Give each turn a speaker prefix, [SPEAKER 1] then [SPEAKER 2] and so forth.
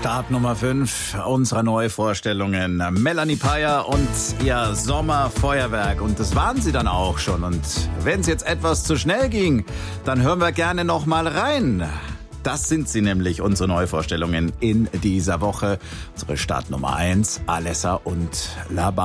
[SPEAKER 1] Start Nummer 5 unserer Neuvorstellungen. Melanie Payer und ihr Sommerfeuerwerk. Und das waren sie dann auch schon. Und wenn es jetzt etwas zu schnell ging, dann hören wir gerne noch mal rein. Das sind sie nämlich, unsere Neuvorstellungen in dieser Woche. Unsere Start Nummer 1, Alessa und La Bamba.